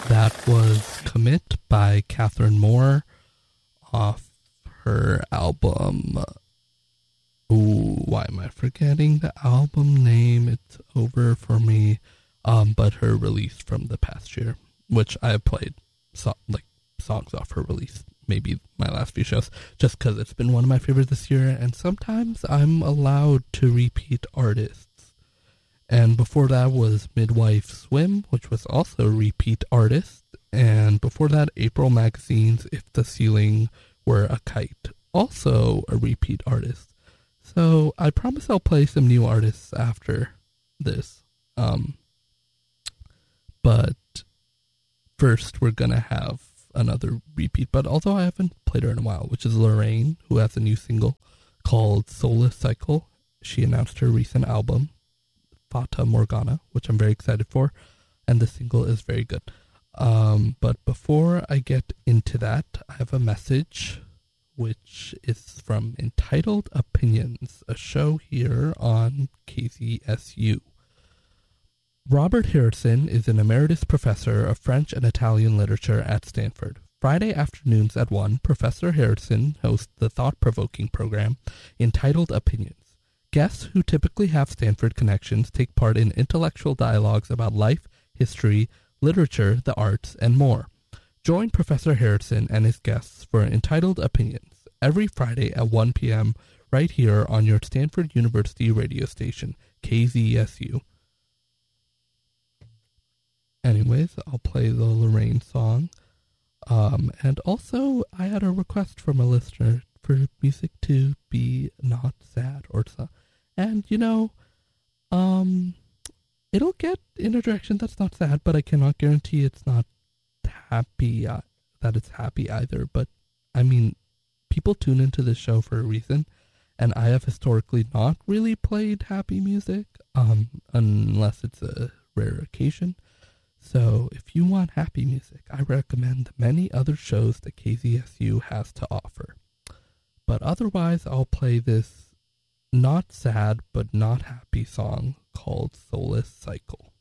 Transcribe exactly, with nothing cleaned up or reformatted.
That was Commit by Catherine Moore off her album. Ooh, why am I forgetting the album name? It's over for me. Um, but her release from the past year, which I have played so, like songs off her release, maybe my last few shows, just because it's been one of my favorites this year, and sometimes I'm allowed to repeat artists. And before that was Midwife Swim, which was also a repeat artist. And before that, April Magazine's If the Ceiling Were a Kite, also a repeat artist. So I promise I'll play some new artists after this. Um, but first we're going to have another repeat, but although I haven't played her in a while, which is Lorraine, who has a new single called Soulless Cycle. She announced her recent album, Fata Morgana, which I'm very excited for, and the single is very good. Um, but before I get into that, I have a message, which is from Entitled Opinions, a show here on K Z S U. Robert Harrison is an emeritus professor of French and Italian literature at Stanford. Friday afternoons at one, Professor Harrison hosts the thought-provoking program entitled Opinions. Guests who typically have Stanford connections take part in intellectual dialogues about life, history, literature, the arts, and more. Join Professor Harrison and his guests for Entitled Opinions every Friday at one p.m. right here on your Stanford University radio station, K Z S U. Anyways, I'll play the Lorraine song. Um, and also, I had a request from a listener for music to be not sad or sad. And, you know, um, it'll get in a direction that's not sad, but I cannot guarantee it's not happy, uh, that it's happy either. But, I mean, people tune into this show for a reason, and I have historically not really played happy music, um, unless it's a rare occasion. So, if you want happy music, I recommend the many other shows that K Z S U has to offer. But otherwise, I'll play this not sad but not happy song called Soulless Cycle.